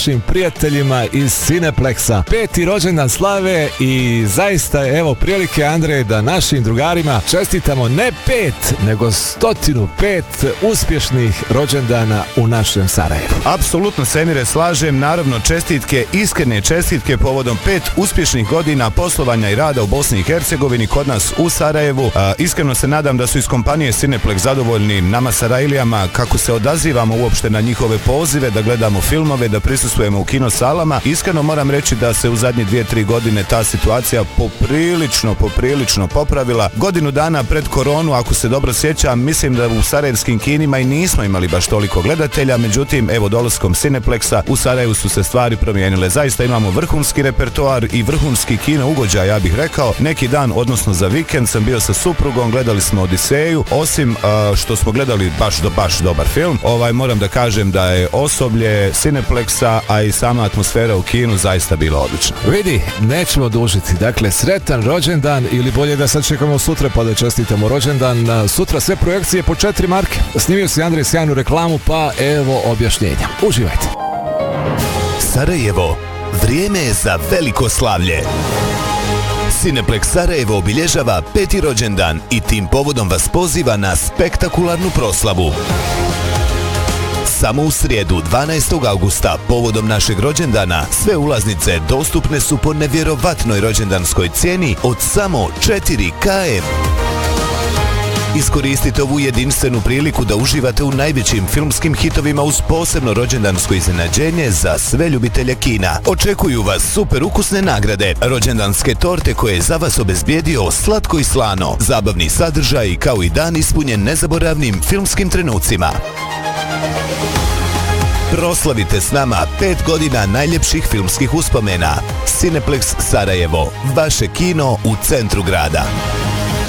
našim prijateljima iz Cineplexa. 5. rođendan slave i zaista evo prilike, Andrej, da našim drugarima čestitamo ne 5, nego 105 uspješnih rođendana u našem Sarajevu. Apsolutno se, Emire, slažem. Naravno, čestitke, iskrene čestitke povodom 5 uspješnih godina poslovanja i rada u Bosni i Hercegovini, kod nas u Sarajevu. Iskreno se nadam da su iz kompanije Cineplex zadovoljni nama Sarajlijama kako se odazivamo uopšte na njihove pozive, da gledamo filmove, da prisustvujemo u kinosalama. Iskreno moram reći da se u zadnje 2-3 godine ta situacija poprilično popravila. Godinu dana pred koronu, ako se dobro sjećam, mislim da u sarajevskim kinima i nismo imali baš toliko gledatelja, međutim, evo, dolaskom Cineplexa u Sarajevu su se stvari promijenile. Zaista imamo vrhunski repertoar i vrhunski kino ugođaj, ja bih rekao. Neki dan, odnosno za vikend, sam bio sa suprugom, gledali smo Odiseju. Osim što smo gledali baš dobar film, moram da kažem da je osoblje Cineplexa, a i sama atmosfera u kinu zaista bila odlična. Vidi, nećemo dužiti. Dakle, sretan rođendan, ili bolje da sad čekamo sutra pa da čestitamo rođendan. Sutra sve projekcije po 4 marke. Snimio si, Andrej, sjajnu reklamu, pa evo objašnjenja. Uživajte. Sarajevo, vrijeme je za veliko slavlje. Cineplex Sarajevo obilježava 5. rođendan i tim povodom vas poziva na spektakularnu proslavu. Samo u srijedu 12. augusta povodom našeg rođendana sve ulaznice dostupne su po nevjerovatnoj rođendanskoj cijeni od samo 4 km. Iskoristite ovu jedinstvenu priliku da uživate u najvećim filmskim hitovima uz posebno rođendansko iznenađenje za sve ljubitelje kina. Očekuju vas super ukusne nagrade, rođendanske torte koje je za vas obezbijedio Slatko i slano, zabavni sadržaj kao i dan ispunjen nezaboravnim filmskim trenucima. Proslavite s nama 5 godina najljepših filmskih uspomena. Cineplex Sarajevo, vaše kino u centru grada.